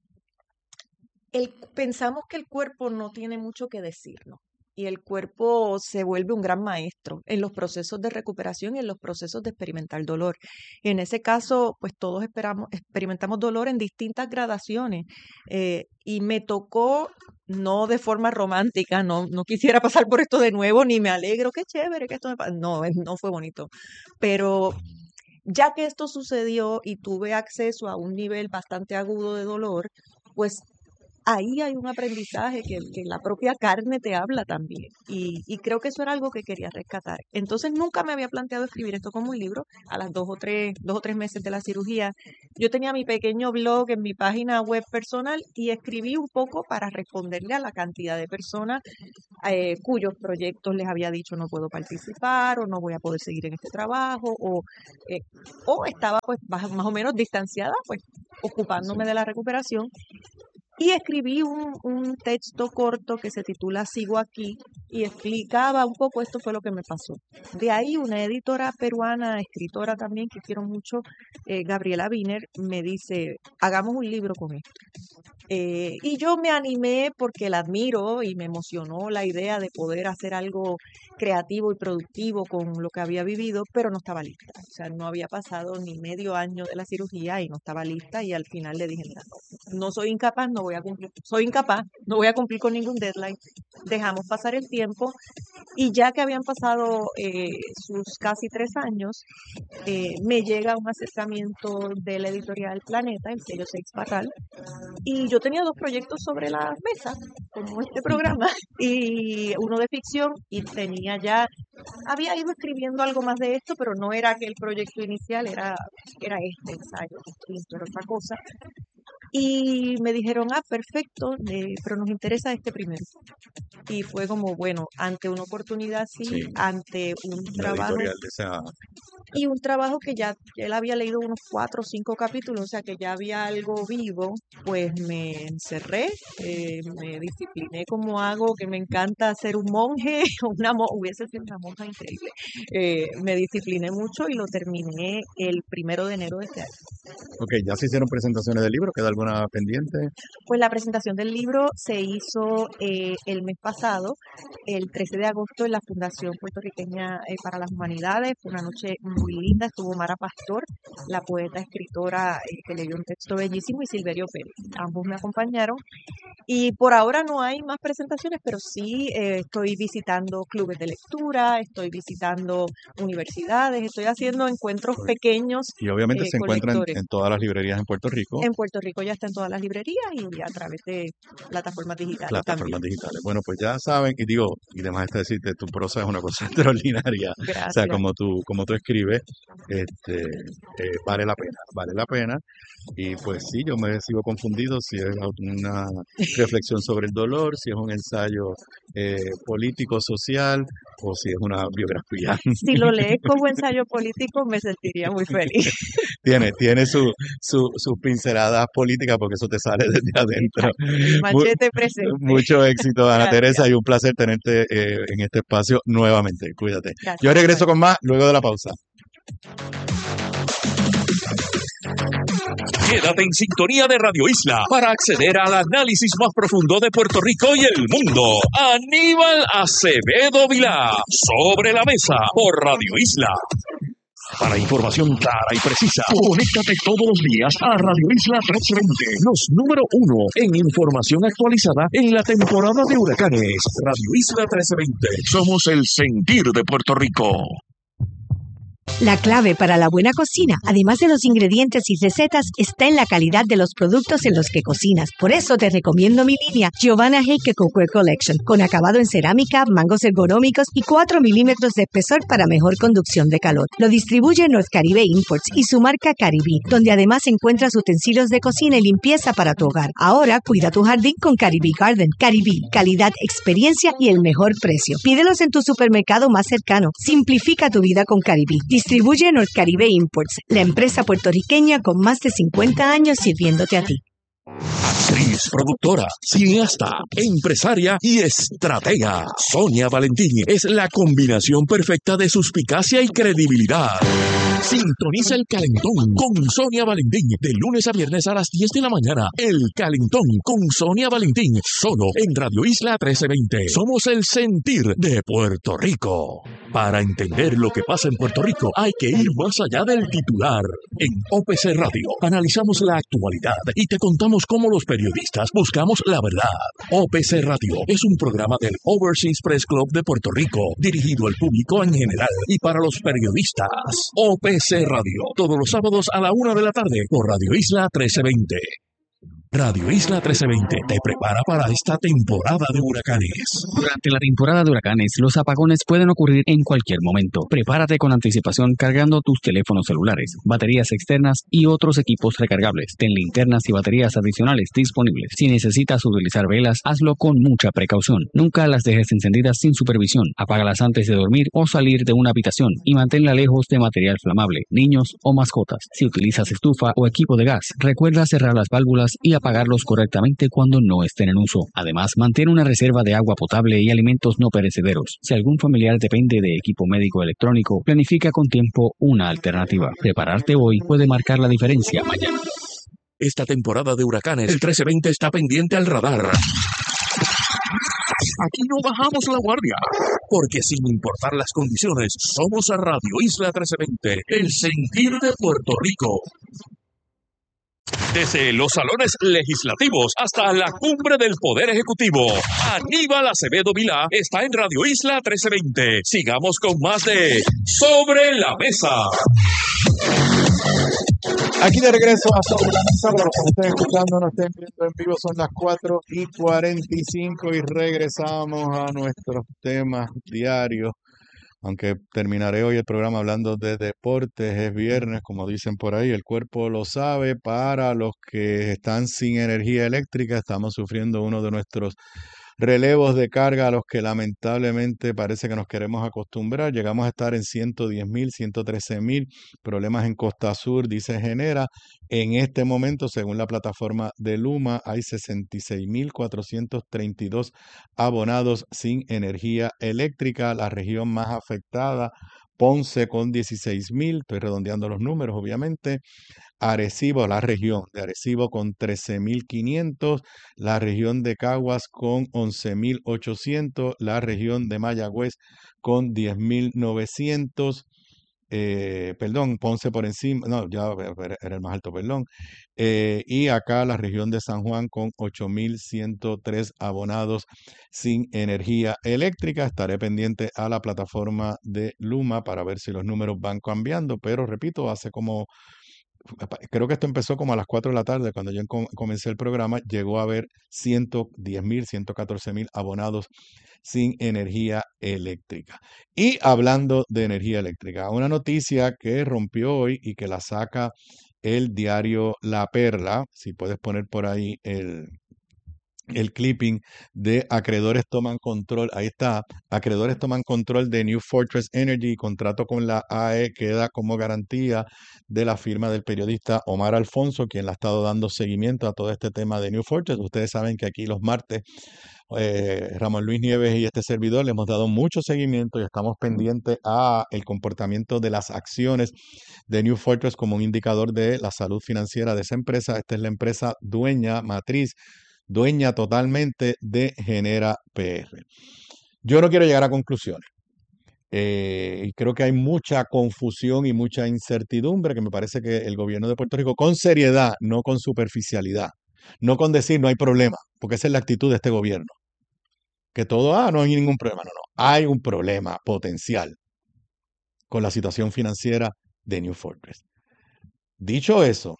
pensamos que el cuerpo no tiene mucho que decirnos y el cuerpo se vuelve un gran maestro en los procesos de recuperación y en los procesos de experimentar dolor. En ese caso, pues todos experimentamos dolor en distintas gradaciones y me tocó no de forma romántica, no quisiera pasar por esto de nuevo, ni me alegro, qué chévere que esto me pasa. No fue bonito. Pero ya que esto sucedió y tuve acceso a un nivel bastante agudo de dolor, pues ahí hay un aprendizaje que la propia carne te habla también. Y creo que eso era algo que quería rescatar. Entonces nunca me había planteado escribir esto como un libro. A las 2 o 3 meses de la cirugía, yo tenía mi pequeño blog en mi página web personal y escribí un poco para responderle a la cantidad de personas cuyos proyectos les había dicho no puedo participar o no voy a poder seguir en este trabajo o estaba pues más o menos distanciada, pues ocupándome de la recuperación. Y escribí un texto corto que se titula Sigo aquí y explicaba un poco esto fue lo que me pasó. De ahí una editora peruana, escritora también que quiero mucho, Gabriela Wiener, me dice, hagamos un libro con esto. Y yo me animé porque la admiro y me emocionó la idea de poder hacer algo creativo y productivo con lo que había vivido, pero no estaba lista. O sea, no había pasado ni medio año de la cirugía y no estaba lista y al final le dije, mira, no soy incapaz, no voy a cumplir, soy incapaz, no voy a cumplir con ningún deadline. Dejamos pasar el tiempo y ya que habían pasado sus casi 3 años, me llega un acercamiento de la editorial Planeta, el sello Seix Barral, y yo tenía 2 proyectos sobre la mesa, como este programa, y uno de ficción, y había ido escribiendo algo más de esto, pero no era aquel proyecto inicial, era este ensayo distinto, era otra cosa. Y me dijeron, perfecto, pero nos interesa este primero. Y fue como, bueno, ante una oportunidad así, ante un trabajo. Y un trabajo que ya él había leído unos 4 o 5 capítulos, o sea que ya había algo vivo, pues me encerré, me discipliné como hago, que me encanta ser un monje, hubiese sido una monja increíble. Me discipliné mucho y lo terminé el 1 de enero de este año. Ok, ¿ya se hicieron presentaciones del libro? ¿Queda alguna pendiente? Pues la presentación del libro se hizo el mes pasado, el 13 de agosto, en la Fundación Puertorriqueña para las Humanidades. Fue una noche muy linda, estuvo Mara Pastor, la poeta escritora que leyó un texto bellísimo, y Silverio Pérez. Ambos me acompañaron. Y por ahora no hay más presentaciones, pero sí estoy visitando clubes de lectura, estoy visitando universidades, estoy haciendo encuentros pequeños. Y obviamente se encuentran lectores en todas las librerías en Puerto Rico. En Puerto Rico ya está en todas las librerías y a través de plataformas digitales. Plataformas digitales. Bueno, pues ya saben, y además está decirte, tu prosa es una cosa extraordinaria. Gracias. O sea, como tú escribes, vale la pena. Y pues sí, yo me sigo confundido si es una reflexión sobre el dolor, si es un ensayo político, social, o si es una biografía. Si lo lees como ensayo político, me sentiría muy feliz. Tiene sus pinceladas políticas, porque eso te sale desde adentro. El machete presente. Mucho éxito, Ana Gracias. Teresa, y un placer tenerte en este espacio nuevamente. Cuídate. Gracias. Yo regreso con más luego de la pausa. Quédate en sintonía de Radio Isla para acceder al análisis más profundo de Puerto Rico y el mundo. Aníbal Acevedo Vilá, Sobre la Mesa, por Radio Isla. Para información clara y precisa, conéctate todos los días a Radio Isla 1320, los número 1 en información actualizada en la temporada de huracanes. Radio Isla 1320, somos el sentir de Puerto Rico. La clave para la buena cocina, además de los ingredientes y recetas, está en la calidad de los productos en los que cocinas. Por eso te recomiendo mi línea Giovanna Heike Cookware Collection, con acabado en cerámica, mangos ergonómicos y 4 milímetros de espesor para mejor conducción de calor. Lo distribuye North Caribe Imports y su marca Caribí, donde además encuentras utensilios de cocina y limpieza para tu hogar. Ahora cuida tu jardín con Caribí Garden. Caribí, calidad, experiencia y el mejor precio. Pídelos en tu supermercado más cercano. Simplifica tu vida con Caribí. Distribuye North Caribe Imports, la empresa puertorriqueña con más de 50 años sirviéndote a ti. Actriz, productora, cineasta, empresaria y estratega. Sonia Valentín es la combinación perfecta de suspicacia y credibilidad. Sintoniza El Calentón con Sonia Valentín de lunes a viernes a las 10 de la mañana. El Calentón con Sonia Valentín, solo en Radio Isla 1320. Somos el sentir de Puerto Rico. Para entender lo que pasa en Puerto Rico hay que ir más allá del titular. En OPC Radio analizamos la actualidad y te contamos cómo los periodistas buscamos la verdad. OPC Radio es un programa del Overseas Press Club de Puerto Rico, dirigido al público en general y para los periodistas. OPC Radio, todos los sábados a la 1 de la tarde por Radio Isla 1320. Radio Isla 1320 te prepara para esta temporada de huracanes. Durante la temporada de huracanes, los apagones pueden ocurrir en cualquier momento. Prepárate con anticipación cargando tus teléfonos celulares, baterías externas y otros equipos recargables. Ten linternas y baterías adicionales disponibles. Si necesitas utilizar velas, hazlo con mucha precaución. Nunca las dejes encendidas sin supervisión. Apágalas antes de dormir o salir de una habitación y manténla lejos de material flamable, niños o mascotas. Si utilizas estufa o equipo de gas, recuerda cerrar las válvulas y apagarlos correctamente cuando no estén en uso. Además, mantén una reserva de agua potable y alimentos no perecederos. Si algún familiar depende de equipo médico electrónico, planifica con tiempo una alternativa. Prepararte hoy puede marcar la diferencia mañana. Esta temporada de huracanes, el 1320 está pendiente al radar. Aquí no bajamos la guardia, porque sin importar las condiciones, somos a Radio Isla 1320, el sentir de Puerto Rico. Desde los salones legislativos hasta la cumbre del Poder Ejecutivo, Aníbal Acevedo Vilá está en Radio Isla 1320. Sigamos con más de Sobre la Mesa. Aquí de regreso a Sobre la Mesa, para los que estén escuchando, nos estén viendo en vivo, son las 4:45 y regresamos a nuestros temas diarios. Aunque terminaré hoy el programa hablando de deportes, es viernes, como dicen por ahí, el cuerpo lo sabe. Para los que están sin energía eléctrica, estamos sufriendo uno de nuestros relevos de carga a los que lamentablemente parece que nos queremos acostumbrar. Llegamos a estar en 110,000, 113,000 problemas en Costa Sur, dice Genera. En este momento, según la plataforma de Luma, hay 66,432 abonados sin energía eléctrica. La región más afectada, Ponce con 16,000, estoy redondeando los números obviamente. Arecibo, la región de Arecibo con 13,500, la región de Caguas con 11,800, la región de Mayagüez con 10,900, perdón, Ponce por encima, no, ya era el más alto, perdón, y acá la región de San Juan con 8,103 abonados sin energía eléctrica. Estaré pendiente a la plataforma de Luma para ver si los números van cambiando, pero repito, creo que esto empezó como a las 4 de la tarde cuando yo comencé el programa, llegó a haber 110,000, 114,000 abonados sin energía eléctrica. Y hablando de energía eléctrica, una noticia que rompió hoy y que la saca el diario La Perla, si puedes poner por ahí el clipping de acreedores toman control, ahí está, acreedores toman control de New Fortress Energy, contrato con la AE queda como garantía de la firma del periodista Omar Alfonso, quien le ha estado dando seguimiento a todo este tema de New Fortress. Ustedes saben que aquí los martes Ramón Luis Nieves y este servidor le hemos dado mucho seguimiento y estamos pendientes a el comportamiento de las acciones de New Fortress como un indicador de la salud financiera de esa empresa. Esta es la empresa dueña totalmente de Genera PR. Yo no quiero llegar a conclusiones. Y creo que hay mucha confusión y mucha incertidumbre, que me parece que el gobierno de Puerto Rico, con seriedad, no con superficialidad, no con decir no hay problema, porque esa es la actitud de este gobierno. Que todo, no hay ningún problema. No, hay un problema potencial con la situación financiera de New Fortress. Dicho eso,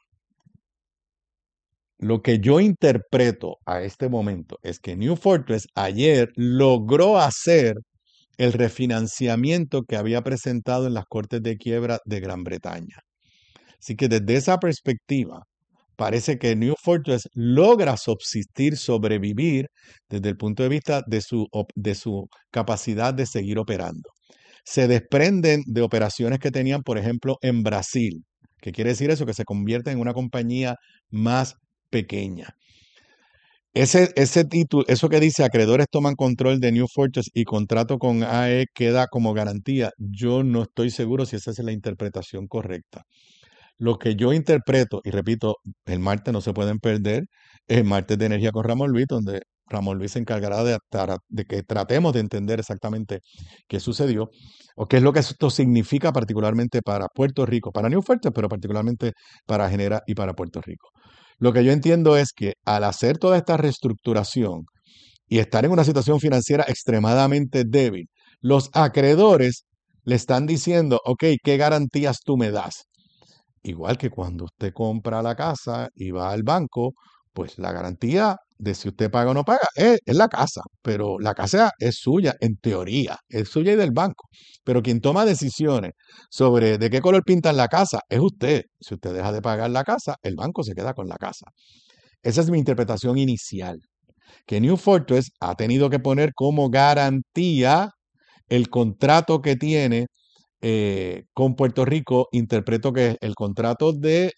lo que yo interpreto a este momento es que New Fortress ayer logró hacer el refinanciamiento que había presentado en las Cortes de Quiebra de Gran Bretaña. Así que desde esa perspectiva, parece que New Fortress logra subsistir, sobrevivir desde el punto de vista de su capacidad de seguir operando. Se desprenden de operaciones que tenían, por ejemplo, en Brasil. ¿Qué quiere decir eso? Que se convierte en una compañía más pequeña. ese título, eso que dice acreedores toman control de New Fortress y contrato con AE queda como garantía, yo no estoy seguro si esa es la interpretación correcta. Lo que yo interpreto, y repito, el martes no se pueden perder, es el martes de energía con Ramón Luis, donde Ramón Luis se encargará de que tratemos de entender exactamente qué sucedió o qué es lo que esto significa particularmente para Puerto Rico, para New Fortress, pero particularmente para Genera y para Puerto Rico. Lo que yo entiendo es que al hacer toda esta reestructuración y estar en una situación financiera extremadamente débil, los acreedores le están diciendo, ok, ¿qué garantías tú me das? Igual que cuando usted compra la casa y va al banco, pues la garantía de si usted paga o no paga es la casa, pero la casa es suya en teoría, es suya y del banco. Pero quien toma decisiones sobre de qué color pintan la casa es usted. Si usted deja de pagar la casa, el banco se queda con la casa. Esa es mi interpretación inicial, que New Fortress ha tenido que poner como garantía el contrato que tiene con Puerto Rico. Interpreto que el contrato de